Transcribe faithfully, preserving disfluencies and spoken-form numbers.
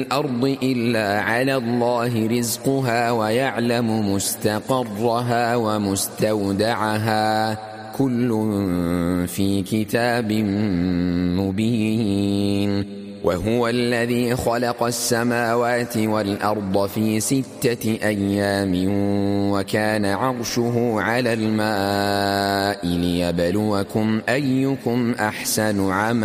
الأرض إلا على الله رزقها ويعلم مستقرها ومستودعها كل في كتاب مبين. وهو الذي خلق السماوات والأرض في ستة أيام وكان عرشه على الماء ليبلوكم أيكم أحسن عملا